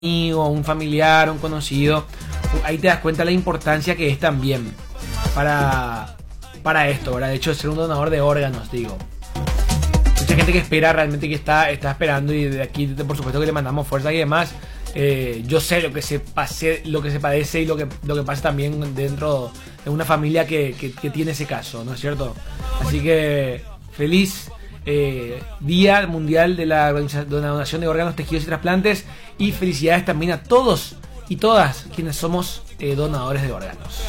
amigo, un familiar, un conocido, ahí te das cuenta de la importancia que es también para esto, ¿verdad? De hecho, ser un donador de órganos, digo. Mucha gente que espera realmente, que está esperando, y de aquí, por supuesto, que le mandamos fuerza y demás. Yo sé lo que se padece y lo que pasa también dentro de una familia que tiene ese caso, ¿no es cierto? Así que feliz Día Mundial de la Donación de Órganos, Tejidos y Trasplantes, y felicidades también a todos y todas quienes somos donadores de órganos.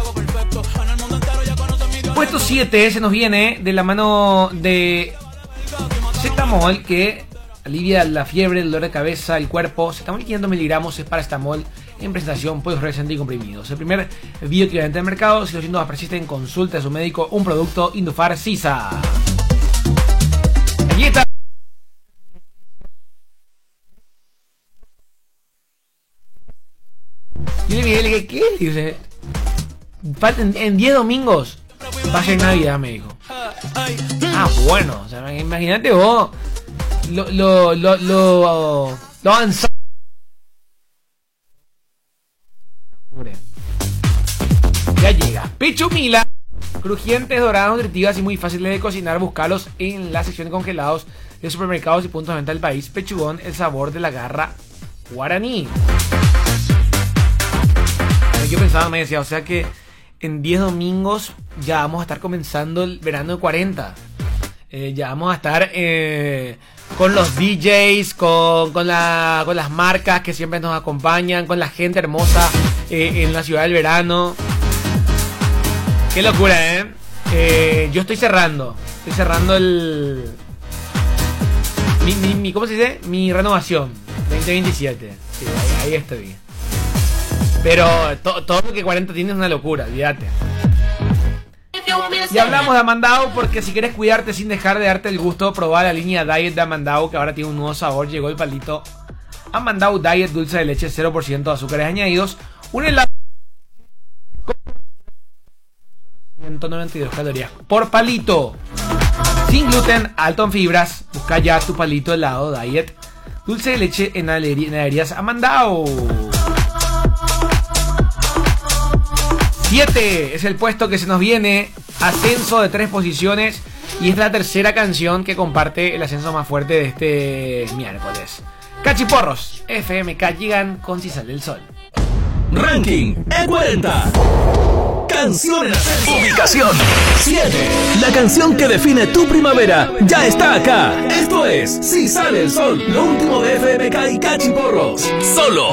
Puesto 7 se nos viene de la mano de Zetamol, que alivia la fiebre, el dolor de cabeza, el cuerpo. Zetamol 500 miligramos es paracetamol en presentación polifluorescente y comprimidos. El primer bioequivalente del mercado. Si los síntomas persisten, consulte a su médico. Un producto Indufar Sisa. Aquí está. Y le dije, ¿qué? Dice, en 10 domingos va a ser Navidad, me dijo. Ah, bueno, o sea, imagínate vos lo avanzado. Ya llega Pechumila, crujientes, doradas, nutritivas y muy fáciles de cocinar. Buscalos en la sección de congelados de supermercados y puntos de venta del país. Pechugón, el sabor de la garra guaraní. Yo pensaba, me decía, o sea que en 10 domingos ya vamos a estar comenzando el verano de 40. Ya vamos a estar con los DJs, con las marcas que siempre nos acompañan, con la gente hermosa en la ciudad del verano. Qué locura, yo estoy cerrando mi ¿cómo se dice? Mi renovación 2027. Sí, ahí estoy. Pero todo lo que 40 tiene es una locura, olvídate. Y hablamos de Amandau, porque si quieres cuidarte sin dejar de darte el gusto, probar la línea Diet de Amandau, que ahora tiene un nuevo sabor. Llegó el palito Amandau Diet dulce de leche, 0% de azúcares añadidos, un helado con 192 calorías por palito, sin gluten, alto en fibras. Busca ya tu palito helado Diet dulce de leche en heladerías Amandau. 7 es el puesto que se nos viene. Ascenso de 3 posiciones. Y es la tercera canción que comparte el ascenso más fuerte de este miércoles. Cachiporros, FMK llegan con Si Sale el Sol. Ranking E40. Canción en ascenso. Ubicación 7. La canción que define tu primavera ya está acá. Esto es Si Sale el Sol, lo último de FMK y Cachiporros. Solo